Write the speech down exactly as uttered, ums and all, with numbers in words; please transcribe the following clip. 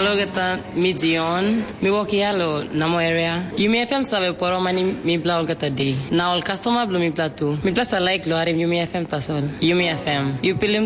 Alo gata mi Dion, mi woki alo namo area. Yumi F M sabe poro mani mi bla gata day. Na all customer blo mi platu. Mi plasa like lo arim Yumi F M tasol. Yumi F M. You pilim